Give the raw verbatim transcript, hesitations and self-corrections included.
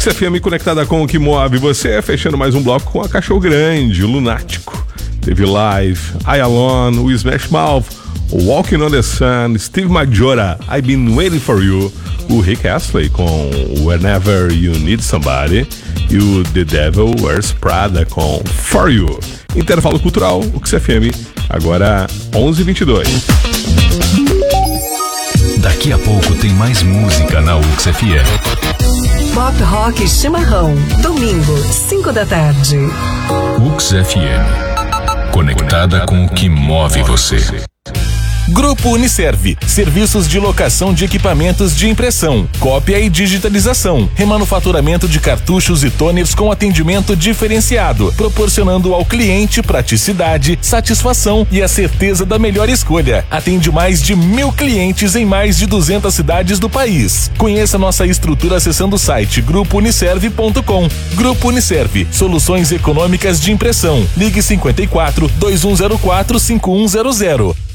U X F M conectada com o que move você, fechando mais um bloco com a Cachorro Grande, o Lunático. Teve Live, I Alone, o Smash Mouth, o Walking on the Sun, Steve Majora, I've Been Waiting for You, o Rick Astley com Whenever You Need Somebody e o The Devil Wears Prada com For You. Intervalo cultural, U X F M, agora onze e vinte e dois. Daqui a pouco tem mais música na U X F M. Pop Rock Chimarrão, domingo, cinco da tarde. U X F M, conectada com o que move você. Grupo Uniserve, serviços de locação de equipamentos de impressão, cópia e digitalização, remanufaturamento de cartuchos e toners com atendimento diferenciado, proporcionando ao cliente praticidade, satisfação e a certeza da melhor escolha. Atende mais de mil clientes em mais de duzentas cidades do país. Conheça nossa estrutura acessando o site grupo uniserve ponto com. Grupo Uniserve, soluções econômicas de impressão. Ligue cinquenta e quatro, dois um zero quatro, cinco um zero zero.